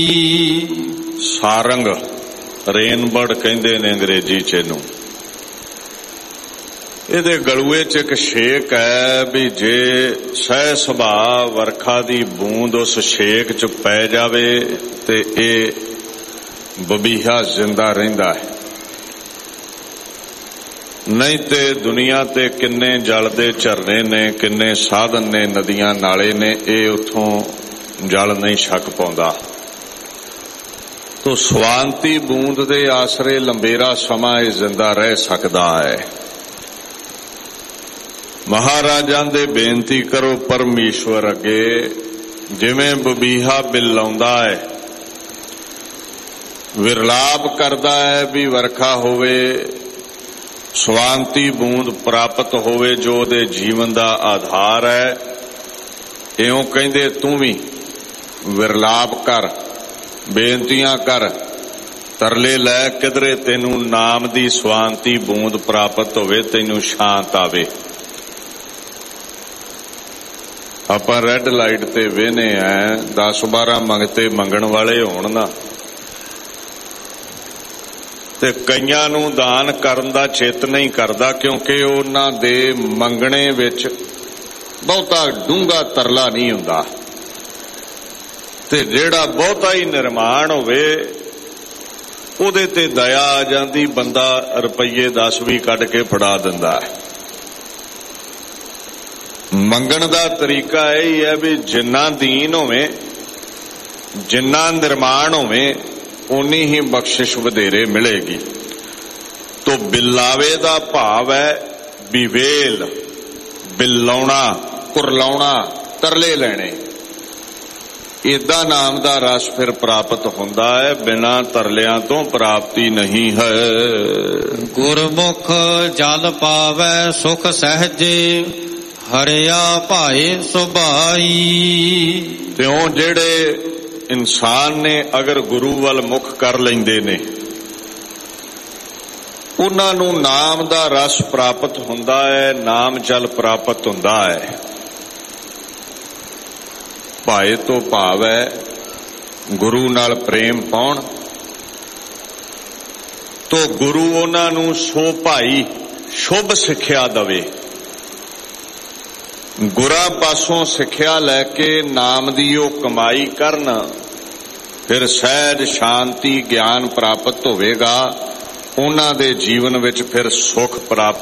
ਸਾਰੰਗ ਰੇਨਬਰਡ ਕਹਿੰਦੇ ਨੇ ਅੰਗਰੇਜ਼ੀ ਚ ਇਹਨੂੰ। ਇਹਦੇ ਗਲੂਏ ਚ ਇੱਕ ਛੇਕ ਹੈ ਵੀ ਜੇ ਸਹਿ ਸੁਭਾਅ ਵਰਖਾ ਦੀ ਬੂੰਦ ਉਸ ਛੇਕ ਚ ਪੈ ਜਾਵੇ ਤੇ ਇਹ ਬਬੀਹਾ ਜ਼ਿੰਦਾ ਰਹਿੰਦਾ ਹੈ, ਨਹੀਂ ਤੇ ਦੁਨੀਆ ਤੇ ਕਿੰਨੇ ਜਲ ਦੇ ਝਰਨੇ ਨੇ, ਕਿੰਨੇ ਸਾਧਨ ਨੇ, ਨਦੀਆਂ ਨਾਲੇ ਨੇ, ਇਹ ਉੱਥੋਂ ਜਲ ਨਹੀਂ ਛਕ ਪਾਉਂਦਾ। ਤੋ ਸਵਾਂਤੀ ਬੂੰਦ ਦੇ ਆਸਰੇ ਲੰਬੇਰਾ ਸਮਾਂ ਇਹ ਜ਼ਿੰਦਾ ਰਹਿ ਸਕਦਾ ਹੈ। ਮਹਾਰਾਜਾਂ ਦੇ ਬੇਨਤੀ ਕਰੋ ਪਰਮੇਸ਼ਵਰ ਅੱਗੇ, ਜਿਵੇਂ ਬਬੀਹਾ ਬਿਲਾਉਂਦਾ ਹੈ, ਵਿਰਲਾਪ ਕਰਦਾ ਹੈ ਵੀ ਵਰਖਾ ਹੋਵੇ, ਸਵਾਂਤੀ ਬੂੰਦ ਪ੍ਰਾਪਤ ਹੋਵੇ ਜੋ ਉਹਦੇ ਜੀਵਨ ਦਾ ਆਧਾਰ ਹੈ। ਇਉਂ ਕਹਿੰਦੇ ਤੂੰ ਵੀ ਵਿਰਲਾਪ ਕਰ, ਬੇਨਤੀਆਂ ਕਰ, ਤਰਲੇ ਲੈ, ਕਿਧਰੇ ਤੈਨੂੰ ਨਾਮ ਦੀ ਸਵਾਂਤੀ ਬੂੰਦ ਪ੍ਰਾਪਤ ਹੋਵੇ, ਤੈਨੂੰ ਸ਼ਾਂਤ ਆਵੇ। ਆਪਾਂ ਰੈੱਡ ਲਾਈਟ ਤੇ ਵੇਹਨੇ ਆ 10-12 ਮੰਗਤੇ ਮੰਗਣ ਵਾਲੇ ਹੋਣ ਨਾ, ਤੇ ਕਈਆਂ ਨੂੰ ਦਾਨ ਕਰਨ ਦਾ ਚਿੱਤ ਨਹੀਂ ਕਰਦਾ, ਕਿਉਂਕਿ ਉਹਨਾਂ ਦੇ ਮੰਗਣੇ ਵਿੱਚ ਬਹੁਤਾ ਡੂੰਘਾ ਤਰਲਾ ਨਹੀਂ ਹੁੰਦਾ। ਤੇ ਜਿਹੜਾ ਬਹੁਤਾ ਹੀ ਨਿਰਮਾਣ ਹੋਵੇ ਉਹਦੇ ਤੇ ਦਇਆ ਆ ਜਾਂਦੀ, ਬੰਦਾ ਰੁਪਈਏ 10-20 ਕੱਢ ਕੇ ਫੜਾ ਦਿੰਦਾ ਹੈ। ਮੰਗਣ ਦਾ ਤਰੀਕਾ ਇਹ ਹੀ ਹੈ ਵੀ ਜਿੰਨਾ ਦੀਨ ਹੋਵੇ, ਜਿੰਨਾ ਨਿਰਮਾਣ ਹੋਵੇ, ਉਨੀ ਹੀ ਬਖਸ਼ਿਸ਼ ਵਧੇਰੇ ਮਿਲੇਗੀ। ਤੋ ਬਿਲਾਵੇ ਦਾ ਭਾਵ ਹੈ ਬਿਵੇਲ, ਬਿਲਾਉਣਾ, ਕੁਰਲਾਉਣਾ, ਤਰਲੇ ਲੈਣੇ। ਏਦਾਂ ਨਾਮ ਦਾ ਰਸ ਫਿਰ ਪ੍ਰਾਪਤ ਹੁੰਦਾ ਹੈ, ਬਿਨਾਂ ਤਰਲਿਆਂ ਤੋਂ ਪ੍ਰਾਪਤੀ ਨਹੀਂ ਹੈ। ਗੁਰਮੁਖ ਜਲ ਪਾਵੈ ਸੁਖ ਸਹਿਜੇ, ਹਰਿਆ ਭਾਏ ਸੁਭਾਈ। ਤਿਉਂ ਜਿਹੜੇ ਇਨਸਾਨ ਨੇ ਅਗਰ ਗੁਰੂ ਵੱਲ ਮੁਖ ਕਰ ਲੈਂਦੇ ਨੇ, ਉਹਨਾਂ ਨੂੰ ਨਾਮ ਦਾ ਰਸ ਪ੍ਰਾਪਤ ਹੁੰਦਾ ਹੈ, ਨਾਮ ਜਲ ਪ੍ਰਾਪਤ ਹੁੰਦਾ ਹੈ। ਭਾਏ ਤੋਂ ਭਾਵ ਹੈ ਗੁਰੂ ਨਾਲ ਪ੍ਰੇਮ ਪਾਉਣ। ਤੋ ਗੁਰੂ ਉਹਨਾਂ ਨੂੰ ਸੋ ਭਾਈ ਸ਼ੁਭ ਸਿੱਖਿਆ ਦਵੇ। ਗੁਰਾਂ ਪਾਸੋਂ ਸਿੱਖਿਆ ਲੈ ਕੇ ਨਾਮ ਦੀ ਉਹ ਕਮਾਈ ਕਰਨ, ਫਿਰ ਸਹਿਜ ਸ਼ਾਂਤੀ ਗਿਆਨ ਪ੍ਰਾਪਤ ਹੋਵੇਗਾ। ਉਹਨਾਂ ਦੇ ਜੀਵਨ ਵਿੱਚ ਫਿਰ ਸੁਖ ਪ੍ਰਾਪਤ